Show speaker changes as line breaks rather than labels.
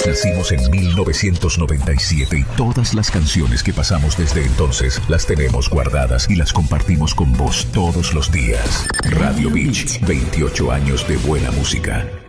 nacimos en 1997 y todas las canciones que pasamos desde entonces las tenemos guardadas y las compartimos con vos todos los días. Radio Beach, 28 años de buena música.